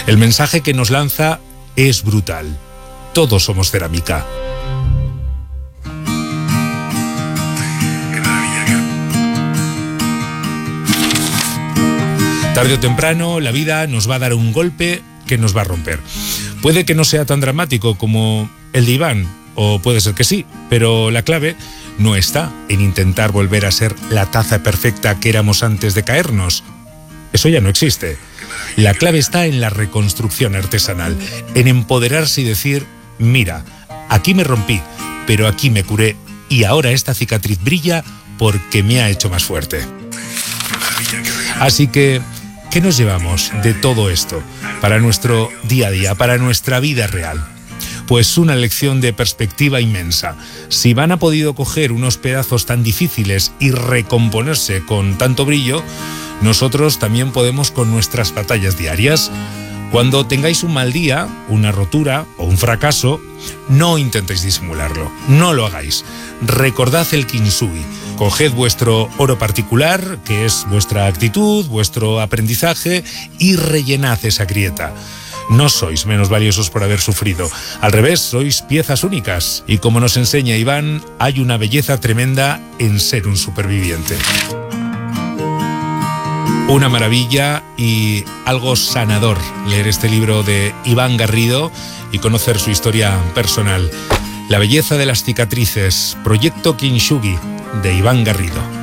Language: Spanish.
El mensaje que nos lanza es brutal. Todos somos cerámica. Tarde o temprano, la vida nos va a dar un golpe que nos va a romper. Puede que no sea tan dramático como el de Iván, o puede ser que sí, pero la clave no está en intentar volver a ser la taza perfecta que éramos antes de caernos. Eso ya no existe. La clave está en la reconstrucción artesanal, en empoderarse y decir, mira, aquí me rompí, pero aquí me curé y ahora esta cicatriz brilla porque me ha hecho más fuerte. Así que, ¿qué nos llevamos de todo esto para nuestro día a día, para nuestra vida real? Pues una lección de perspectiva inmensa. Si Iván ha podido coger unos pedazos tan difíciles y recomponerse con tanto brillo, nosotros también podemos con nuestras batallas diarias. Cuando tengáis un mal día, una rotura o un fracaso, no intentéis disimularlo, no lo hagáis. Recordad el Kintsugi. Coged vuestro oro particular, que es vuestra actitud, vuestro aprendizaje, y rellenad esa grieta. No sois menos valiosos por haber sufrido. Al revés, sois piezas únicas. Y como nos enseña Iván, hay una belleza tremenda en ser un superviviente. Una maravilla y algo sanador leer este libro de Iván Garrido y conocer su historia personal. La belleza de las cicatrices, Proyecto Kintsugi, de Iván Garrido.